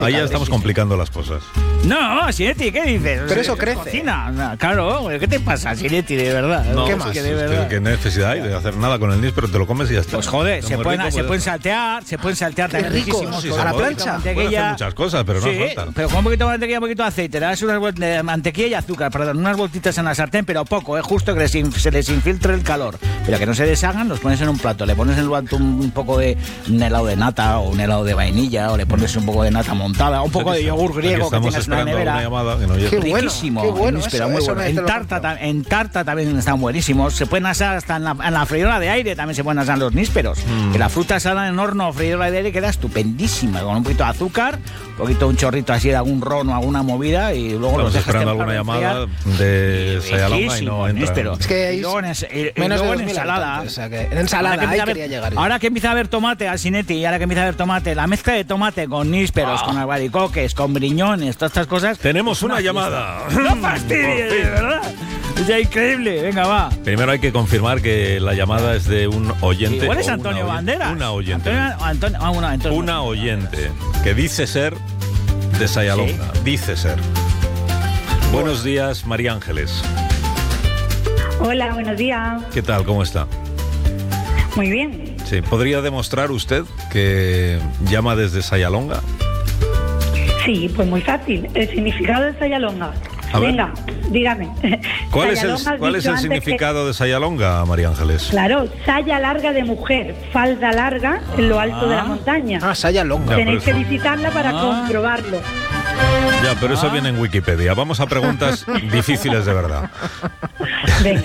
Ahí ya estamos complicando las cosas. No, Sinetti, ¿qué dices? Pero eso crece. Cocina. Claro, ¿qué te pasa, Sinetti, de verdad? No, ¿Qué más? pues, de verdad. ¿Qué necesidad hay de hacer nada con el níspero? Te lo comes y ya está. Pues joder, Está se muy pueden rico, pues saltear también rico. riquísimos. Sí, con se a la puede. plancha. Puede hacer muchas cosas, pero no Sí, falta. pero con un poquito de mantequilla, un poquito de aceite, le das unas vueltas de mantequilla y azúcar, perdón, unas vueltitas en la sartén, pero poco, justo que se les infiltre el calor, pero que no se deshagan, los pones en un plato, le pones en el plato un poco de un helado de nata o un helado de vainilla, o le pones un poco de nata montada, un poco de yogur griego que Estamos tengas en la esperando nevera. una llamada que no llega. Qué bueno, Riquísimo, qué bueno, pero eso muy bueno. me te lo En tarta también están buenísimos. Se pueden asar hasta en la freidora de aire, también se pueden asar los nísperos. Que la fruta asada en horno o freidora de aire queda estupendísima, con un poquito de azúcar, un chorrito así de algún ron o alguna movida, y luego Estamos los dejas esperando templado alguna enfriar. llamada de Sayalonga y no entra. Níspero. Es que hay Y luego en menos de luego en 2000 ensalada. habitantes, o sea que en ensalada, ahí quería llegar yo. Ahora que empieza a haber tomate al Sinetti, y ahora que empieza a haber tomate, la mezcla de tomate con nísperos, con albaricoques, con briñones, todas estas cosas. Tenemos una fiesta. llamada. ¡No fastidies, de verdad! Es ya increíble, venga, va. Primero hay que confirmar que la llamada es de un oyente. Igual es o Antonio una Banderas. Una oyente. Entonces, Una oyente que dice ser de Sayalonga. Dice ser. Buenos días, María Ángeles. Hola, buenos días. ¿Qué tal? ¿Cómo está? Muy bien. Sí. ¿Podría demostrar usted que llama desde Sayalonga? Sí, pues muy fácil. El significado de Sayalonga. A ver. Venga, dígame. ¿Cuál es Sayalonga, has el dicho antes significado de Sayalonga, María Ángeles? Claro, saya larga de mujer, falda larga en lo alto de la montaña. Ah, Sayalonga. Ya, Tenéis que pero eso- visitarla para comprobarlo. Ya, pero eso viene en Wikipedia. Vamos a preguntas difíciles de verdad. Venga.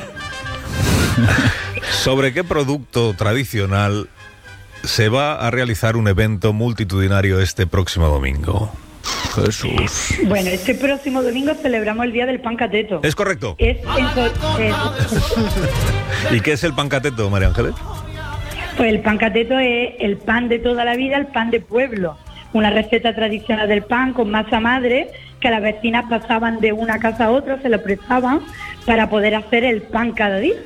¿Sobre qué producto tradicional se va a realizar un evento multitudinario este próximo domingo? Jesús. Bueno, este próximo domingo celebramos el Día del Pan Cateto. ¿Es correcto? ¿Y qué es el pan cateto, María Ángeles? Pues el pan cateto es el pan de toda la vida, el pan de pueblo. Una receta tradicional del pan con masa madre que las vecinas pasaban de una casa a otra, se lo prestaban para poder hacer el pan cada día.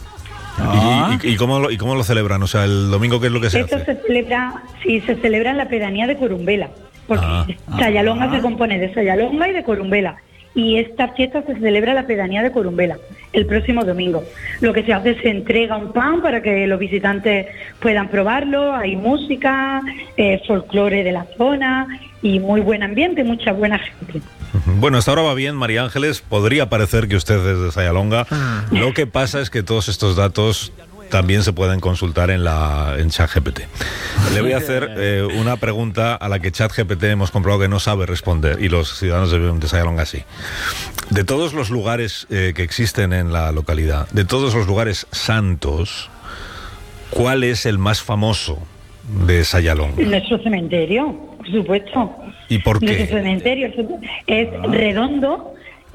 ¿Y cómo lo celebran? O sea, el domingo, ¿qué es lo que se Esto hace? se celebra en la pedanía de Corumbela, porque Sayalonga se compone de Sayalonga y de Corumbela. Y esta fiesta se celebra en la pedanía de Corumbela el próximo domingo. Lo que se hace es se entrega un pan para que los visitantes puedan probarlo. Hay música, folclore de la zona y muy buen ambiente, mucha buena gente. Bueno, hasta ahora va bien, María Ángeles. Podría parecer que usted es de Sayalonga. Lo que pasa es que todos estos datos también se pueden consultar en ChatGPT. Le voy a hacer una pregunta a la que ChatGPT hemos comprobado que no sabe responder, y los ciudadanos de Sayalonga sí. De todos los lugares que existen en la localidad, de todos los lugares santos, ¿cuál es el más famoso de Sayalonga? Nuestro cementerio, por supuesto. ¿Y por qué? Nuestro cementerio es redondo,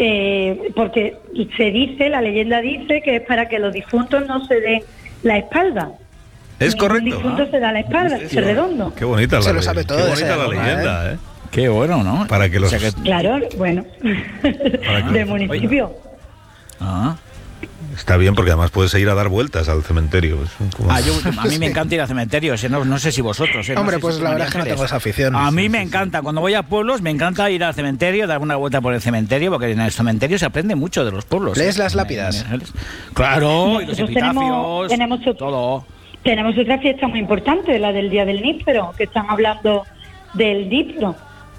porque se dice, la leyenda dice que es para que los difuntos no se den la espalda. Es correcto. El difunto se da la espalda, es redondo. Qué bonita Se lo sabe todo qué de bonita la Sayalonga, leyenda, ¿eh? Qué bueno, ¿no? Para que los... O sea que- Claro, bueno, que- del municipio. Ah. Está bien, porque además puedes ir a dar vueltas al cementerio. Es como- A mí me encanta ir a cementerios, no sé si vosotros. No Hombre, sé pues si la María verdad es que no Ángeles. tengo esa afición. A mí me encanta, cuando voy a pueblos, me encanta ir al cementerio, dar una vuelta por el cementerio, porque en el cementerio se aprende mucho de los pueblos. ¿Lees las lápidas? Claro, y los Nosotros epitafios, tenemos todo. Tenemos otra fiesta muy importante, la del Día del Níspero, que están hablando del níspero.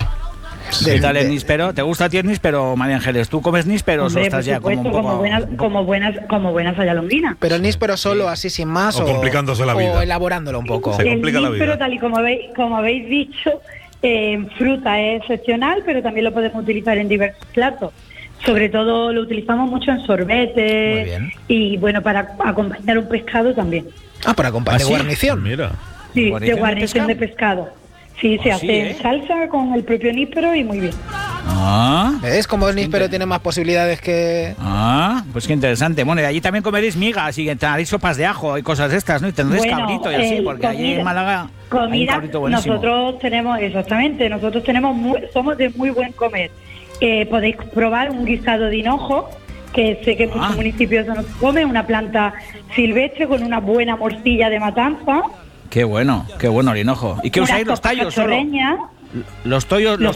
¿Qué tal el níspero? ¿Te gusta a ti el níspero, María Ángeles? ¿Tú comes nísperos o Hombre, estás por ya como un supuesto, poco... como buenas sayalonguinas. Pero el níspero solo, así sin más, O complicándose la vida. o elaborándolo un poco. Se El complica la níspero, vida. tal y como habéis dicho, en fruta es excepcional, pero también lo podemos utilizar en diversos platos. Sobre todo lo utilizamos mucho en Muy sorbetes bien. y bueno, para acompañar un pescado también. Ah, para acompañar ¿Ah, de sí? guarnición. Mira. Sí, ¿Guarnición de de guarnición de pescado. Sí, se Ah, hace sí, en salsa con el propio níspero y muy bien. ¿Ves cómo el níspero tiene más posibilidades que...? Pues qué interesante. Bueno, y allí también comeréis migas y haréis sopas de ajo y cosas de estas, ¿no? Y tendréis Bueno, cabrito y así, porque allí en Málaga hay un comida, cabrito buenísimo. nosotros tenemos somos de muy buen comer. Podéis probar un guisado de hinojo, que sé que en muchos municipios no se come, una planta silvestre con una buena morcilla de matanza. Qué bueno, el hinojo. ¿Y qué usáis, los tallos solo? Los tollos